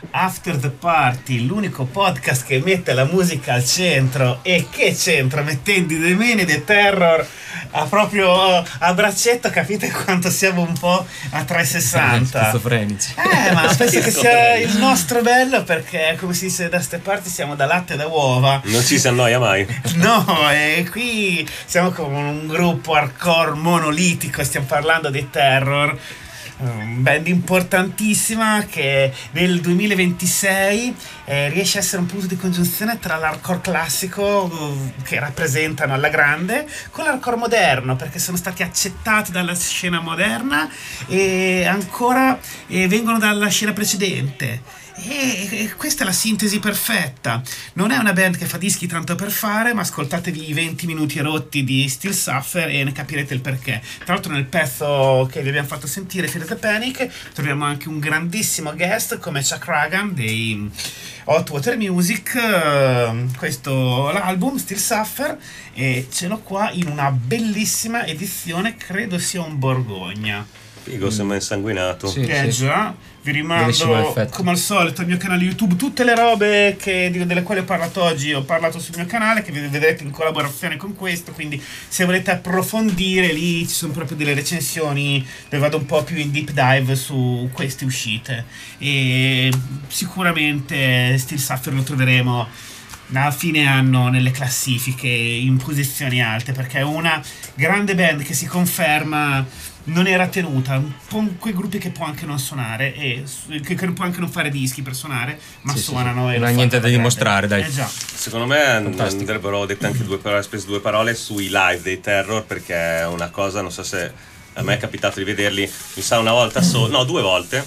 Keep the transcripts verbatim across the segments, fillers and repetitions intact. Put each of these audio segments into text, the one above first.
After the Party, l'unico podcast che mette la musica al centro. E che centro? Mettendo i Demeni The Terror a proprio a braccetto, capite quanto siamo un po' a trecentosessanta. Schizofrenici. Eh, ma penso che sia il nostro bello, perché come si dice da ste parti siamo da latte e da uova. Non ci si annoia mai. No, e qui siamo come un gruppo hardcore monolitico, stiamo parlando dei Terror, un band importantissima che nel duemilaventisei eh, riesce a essere un punto di congiunzione tra l'hardcore classico, eh, che rappresentano alla grande, con l'hardcore moderno, perché sono stati accettati dalla scena moderna e ancora eh, vengono dalla scena precedente. E, e questa è la sintesi perfetta. Non è una band che fa dischi tanto per fare, ma ascoltatevi i venti minuti rotti di Still Suffer e ne capirete il perché. Tra l'altro nel pezzo che vi abbiamo fatto sentire, Fear the Panic, troviamo anche un grandissimo guest come Chuck Ragan dei Hot Water Music. Questo l'album Still Suffer, e ce l'ho qua in una bellissima edizione, credo sia un Borgogna. Figo, sembra insanguinato. Sì, Eh sì. già, vi rimando come al solito al mio canale YouTube tutte le robe che, di- delle quali ho parlato oggi. Ho parlato sul mio canale, che vi vedrete in collaborazione con questo, quindi se volete approfondire lì ci sono proprio delle recensioni dove vado un po' più in deep dive su queste uscite. E sicuramente Still Suffer lo troveremo a fine anno nelle classifiche in posizioni alte, perché è una grande band che si conferma, non era tenuta, un po' quei gruppi che può anche non suonare e che, che può anche non fare dischi per suonare, ma Sì, sì, suonano sì. e Non lo ha niente fanno da alla dimostrare, grande. dai. Eh già. Secondo me Fantastico. andrebbero dette anche due parole, spesso due parole sui live dei Terror, perché è una cosa, non so se a me è capitato di vederli, mi sa una volta solo, no due volte,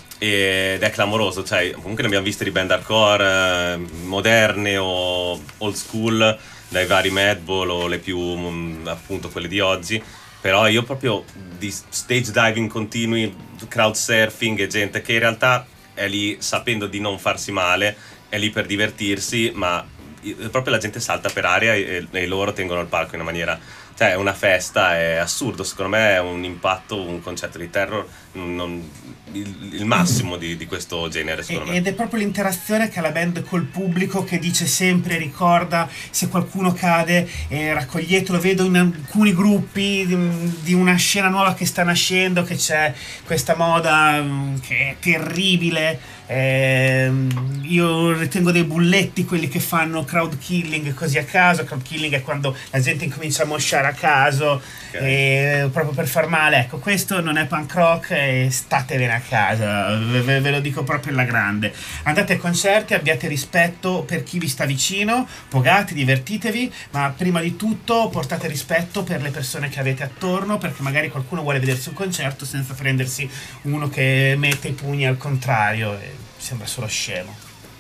ed è clamoroso. Cioè comunque ne abbiamo viste di band hardcore eh, moderne o old school, dai vari Madball o le più mm, appunto quelle di oggi. Però io proprio di stage diving continui, crowd surfing e gente che in realtà è lì sapendo di non farsi male, è lì per divertirsi, ma proprio la gente salta per aria e, e loro tengono il palco in una maniera, cioè è una festa, è assurdo. Secondo me è un impatto, un concetto di Terror non, non, il, il massimo di, di questo genere, secondo me. Ed è proprio l'interazione che ha la band col pubblico, che dice sempre, ricorda, se qualcuno cade eh, raccoglietelo. Vedo in alcuni gruppi di, di una scena nuova che sta nascendo, che c'è questa moda mh, che è terribile. Eh, io ritengo dei bulletti quelli che fanno crowd killing così a caso. Crowd killing è quando la gente incomincia a mosciare a caso, Okay. eh, proprio per far male. Ecco, questo non è punk rock e statevene a casa, ve, ve- ve lo dico proprio alla grande. Andate ai concerti, abbiate rispetto per chi vi sta vicino, pogate, divertitevi, ma prima di tutto portate rispetto per le persone che avete attorno, perché magari qualcuno vuole vedersi un concerto senza prendersi uno che mette i pugni al contrario e sembra solo scemo.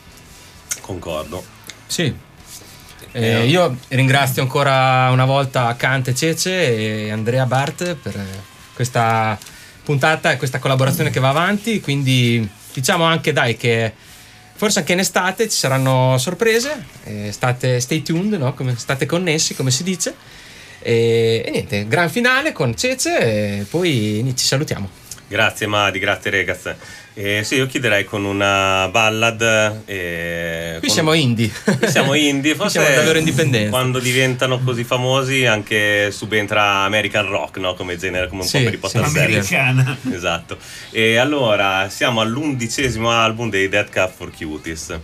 Concordo. Sì. Eh, io ringrazio ancora una volta Cante Cece e Andrea Bart per questa puntata e questa collaborazione che va avanti, quindi diciamo anche dai che forse anche in estate ci saranno sorprese, eh, state stay tuned, no? Come, state connessi, come si dice, e, e niente, gran finale con Cece e poi ci salutiamo. Grazie Madi, grazie Regaz. Eh, sì, io chiuderei con una ballad. Eh, Qui con... siamo indie. Qui siamo indie, forse siamo davvero indipendenti. Quando diventano così famosi anche subentra American Rock, no? Come genere, come un Sì, po' per i sì, Potter Americana. Esatto. E allora siamo all'undicesimo album dei Dead Cup for Cuties.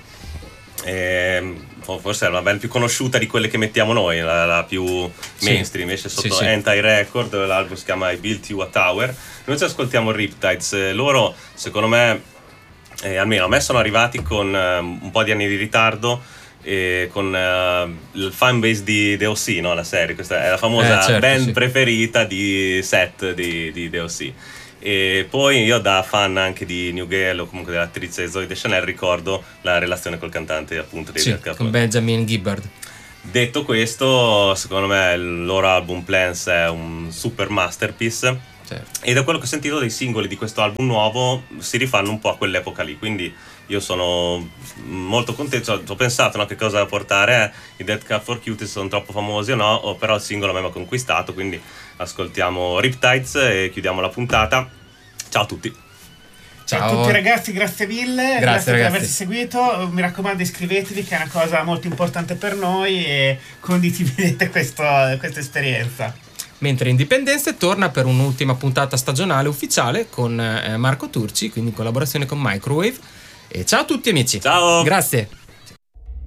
Eh, forse è una band più conosciuta di quelle che mettiamo noi, la, la più mainstream. Invece sotto sì, sì. Anti-Record l'album si chiama I Built You a Tower. Noi ci ascoltiamo Riptides. Loro secondo me, eh, almeno a me sono arrivati con eh, un po' di anni di ritardo, e con eh, il fanbase di D O C, no? La serie, questa è la famosa Eh, certo, band sì. preferita di set di, di D O C. E poi io, da fan anche di New Girl o comunque dell'attrice Zoe Deschanel, ricordo la relazione col cantante appunto dei Sì, Dead Cup. con Benjamin Gibbard. Detto questo, secondo me il loro album Plans è un super masterpiece, Certo. e da quello che ho sentito dei singoli di questo album nuovo si rifanno un po' a quell'epoca lì, quindi io sono molto contento. Ho pensato, no, che cosa portare, eh, i Dead Cup for Cuties sono troppo famosi o no, o però il singolo a me mi ha conquistato, quindi ascoltiamo Riptides e chiudiamo la puntata. Ciao a tutti. Ciao a tutti ragazzi, grazie mille, grazie, grazie per averci seguito, mi raccomando iscrivetevi che è una cosa molto importante per noi e condividete questo, questa esperienza. Mentre Indipendenze torna per un'ultima puntata stagionale ufficiale con eh, Marco Turci, quindi in collaborazione con Microwave. E ciao a tutti amici. Ciao. Grazie.